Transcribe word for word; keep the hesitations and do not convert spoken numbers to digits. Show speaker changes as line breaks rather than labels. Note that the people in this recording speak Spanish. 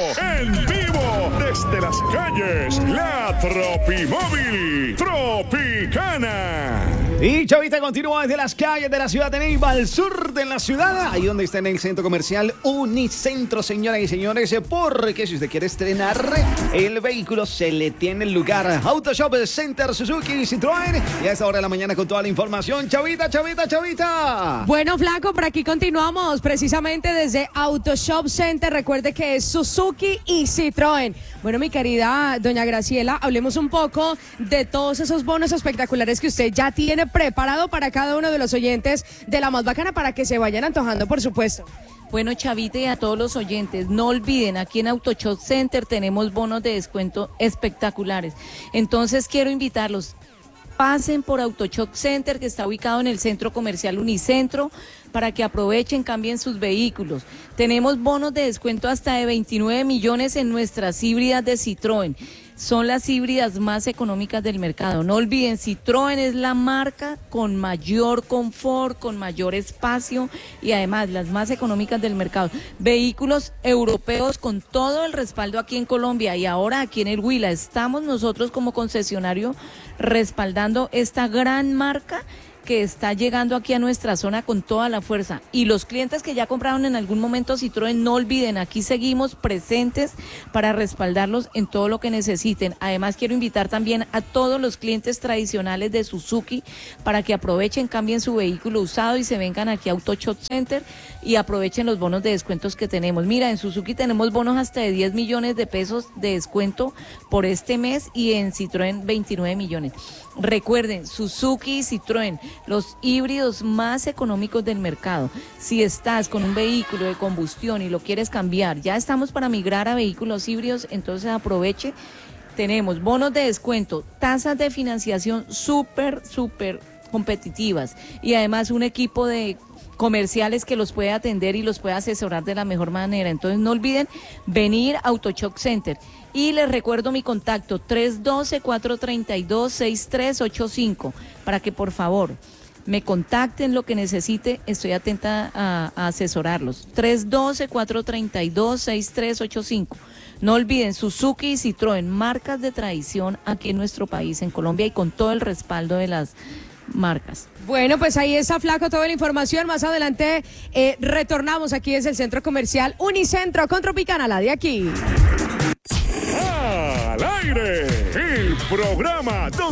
en vivo desde las calles, la Tropimóvil Tropicana.
Y Chavita continúa desde las calles de la ciudad de Neiva, al sur de la ciudad, ahí donde está en el centro comercial Unicentro, señoras y señores, porque si usted quiere estrenar el vehículo, se le tiene el lugar. Auto Shop Center Suzuki y Citroën. Y a esta hora de la mañana con toda la información. Chavita, Chavita, Chavita.
Bueno, Flaco, por aquí continuamos precisamente desde Auto Shop Center. Recuerde que es Suzuki y Citroën. Bueno, mi querida doña Graciela, hablemos un poco de todos esos bonos espectaculares que usted ya tiene preparado para cada uno de los oyentes de La Más Bacana para que se vayan antojando, por supuesto.
Bueno, Chavita, y a todos los oyentes, no olviden, aquí en Auto Shop Center tenemos bonos de descuento espectaculares. Entonces quiero invitarlos, pasen por Auto Shop Center, que está ubicado en el centro comercial Unicentro, para que aprovechen, cambien sus vehículos. Tenemos bonos de descuento hasta de veintinueve millones en nuestras híbridas de Citroën. Son las híbridas más económicas del mercado. No olviden, Citroën es la marca con mayor confort, con mayor espacio y además las más económicas del mercado. Vehículos europeos con todo el respaldo aquí en Colombia y ahora aquí en el Huila. Estamos nosotros como concesionario respaldando esta gran marca que está llegando aquí a nuestra zona con toda la fuerza. Y los clientes que ya compraron en algún momento Citroën, no olviden, aquí seguimos presentes para respaldarlos en todo lo que necesiten. Además, quiero invitar también a todos los clientes tradicionales de Suzuki para que aprovechen, cambien su vehículo usado y se vengan aquí a Auto Shop Center y aprovechen los bonos de descuentos que tenemos. Mira, en Suzuki tenemos bonos hasta de diez millones de pesos de descuento por este mes y en Citroën veintinueve millones. Recuerden, Suzuki y Citroën, los híbridos más económicos del mercado. Si estás con un vehículo de combustión y lo quieres cambiar, ya estamos para migrar a vehículos híbridos, entonces aproveche. Tenemos bonos de descuento, tasas de financiación súper, súper competitivas y además un equipo de comerciales que los puede atender y los puede asesorar de la mejor manera. Entonces no olviden venir a Auto Shop Center. Y les recuerdo mi contacto tres uno dos, cuatro tres dos, seis tres ocho cinco para que por favor me contacten lo que necesite, estoy atenta a, a asesorarlos. tres uno dos, cuatro tres dos, seis tres ocho cinco. No olviden, Suzuki y Citroën, marcas de tradición aquí en nuestro país, en Colombia, y con todo el respaldo de las marcas.
Bueno, pues ahí está, Flaco, toda la información. Más adelante eh, retornamos aquí desde el centro comercial Unicentro con Tropicana, la de aquí.
Al aire, el programa